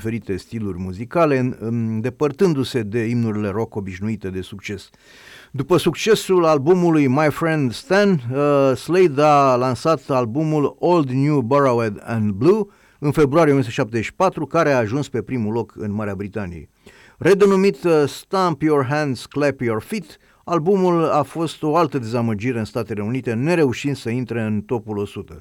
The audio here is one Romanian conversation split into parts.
diferite stiluri muzicale, îndepărtându-se de imnurile rock obișnuite de succes. După succesul albumului My Friend Stan, Slade a lansat albumul Old New Borrowed and Blue în februarie 1974, care a ajuns pe primul loc în Marea Britanie. Redenumit Stamp Your Hands, Clap Your Feet, albumul a fost o altă dezamăgire în Statele Unite, nereușind să intre în topul 100.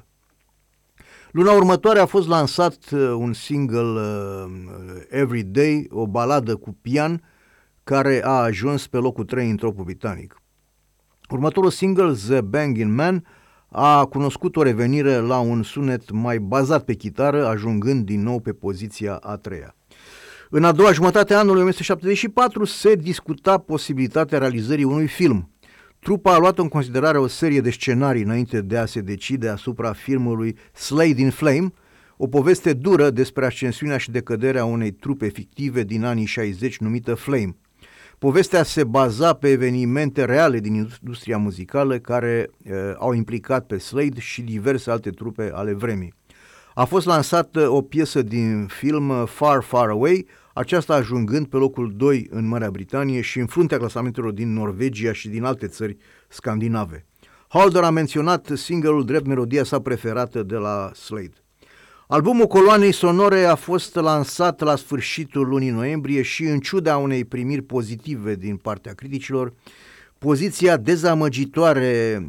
Luna următoare a fost lansat un single Every Day, o baladă cu pian, care a ajuns pe locul 3 în topul britanic. Următorul single, The Bangin' Man, a cunoscut o revenire la un sunet mai bazat pe chitară, ajungând din nou pe poziția a treia. În a doua jumătate a anului 1974 se discuta posibilitatea realizării unui film. Trupa a luat în considerare o serie de scenarii înainte de a se decide asupra filmului Slade in Flame, o poveste dură despre ascensiunea și decăderea unei trupe fictive din anii 60 numită Flame. Povestea se baza pe evenimente reale din industria muzicală care au implicat pe Slade și diverse alte trupe ale vremii. A fost lansată o piesă din film Far, Far Away, aceasta ajungând pe locul 2 în Marea Britanie și în fruntea clasamentelor din Norvegia și din alte țări scandinave. Halder a menționat single-ul drept melodia sa preferată de la Slade. Albumul coloanei sonore a fost lansat la sfârșitul lunii noiembrie și, în ciuda unei primiri pozitive din partea criticilor, poziția dezamăgitoare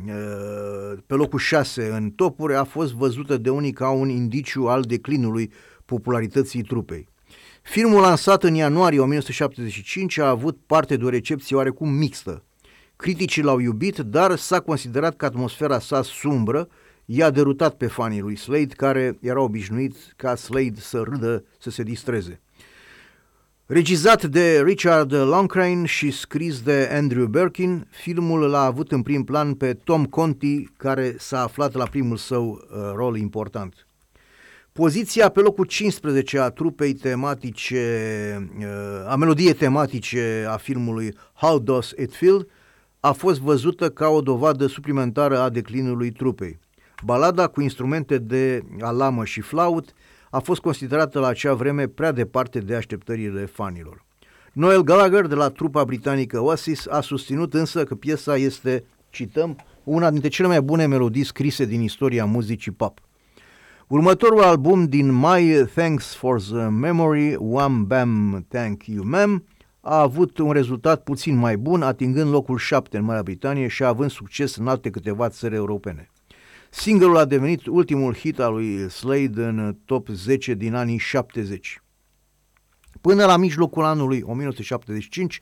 pe locul 6 în topuri a fost văzută de unii ca un indiciu al declinului popularității trupei. Filmul lansat în ianuarie 1975 a avut parte de o recepție oarecum mixtă. Criticii l-au iubit, dar s-a considerat că atmosfera sa sumbră i-a derutat pe fanii lui Slade, care erau obișnuiți ca Slade să râdă, să se distreze. Regizat de Richard Loncraine și scris de Andrew Birkin, filmul l-a avut în prim plan pe Tom Conti, care s-a aflat la primul său rol important. Poziția pe locul 15 a trupei tematice, a melodiei tematice a filmului How Does It Feel a fost văzută ca o dovadă suplimentară a declinului trupei. Balada cu instrumente de alamă și flaut a fost considerată la acea vreme prea departe de așteptările fanilor. Noel Gallagher de la trupa britanică Oasis a susținut însă că piesa este, cităm, una dintre cele mai bune melodii scrise din istoria muzicii pop. Următorul album din mai, Thanks for the Memory, Wham Bam Thank You Ma'am, a avut un rezultat puțin mai bun, atingând locul 7 în Marea Britanie și având succes în alte câteva țări europene. Singlul a devenit ultimul hit al lui Slade în top 10 din anii 70. Până la mijlocul anului 1975,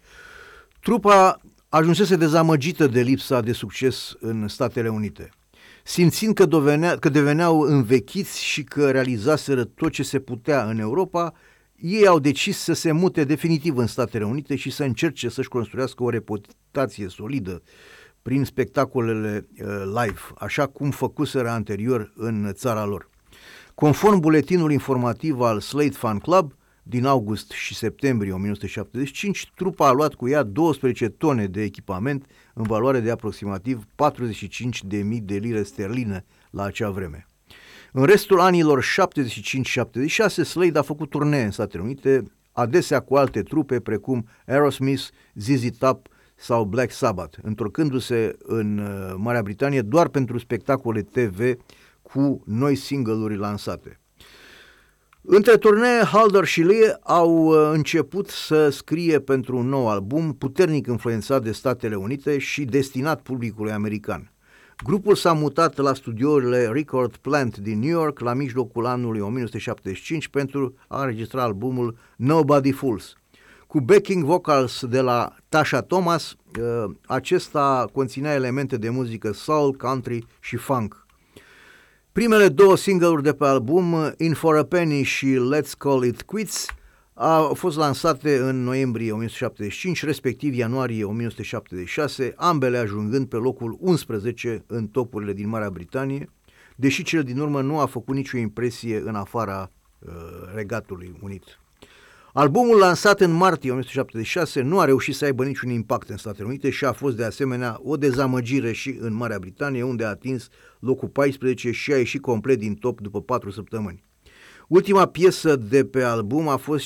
trupa ajunsese dezamăgită de lipsa de succes în Statele Unite. Simțind că deveneau învechiți și că realizaseră tot ce se putea în Europa, ei au decis să se mute definitiv în Statele Unite și să încerce să-și construiască o reputație solidă prin spectacolele live, așa cum făcuseră anterior în țara lor. Conform buletinului informativ al Slade Fan Club, din august și septembrie 1975, trupa a luat cu ea 12 tone de echipament în valoare de aproximativ 45.000 de lire sterline la acea vreme. În restul anilor 75-76, Slade a făcut turnee în Statele Unite, adesea cu alte trupe precum Aerosmith, ZZ Top sau Black Sabbath, întorcându-se în Marea Britanie doar pentru spectacole TV cu noi single-uri lansate. Între turnee, Halder și Lee au început să scrie pentru un nou album puternic influențat de Statele Unite și destinat publicului american. Grupul s-a mutat la studiourile Record Plant din New York la mijlocul anului 1975 pentru a înregistra albumul Nobody Fools. Cu backing vocals de la Tasha Thomas, acesta conținea elemente de muzică soul, country și funk. Primele două single-uri de pe album, In for a Penny și Let's Call It Quits, au fost lansate în noiembrie 1975, respectiv ianuarie 1976, ambele ajungând pe locul 11 în topurile din Marea Britanie, deși cel din urmă nu a făcut nicio impresie în afara Regatului Unit. Albumul lansat în martie 1976 nu a reușit să aibă niciun impact în Statele Unite și a fost de asemenea o dezamăgire și în Marea Britanie, unde a atins locul 14 și a ieșit complet din top după 4 săptămâni. Ultima piesă de pe album a fost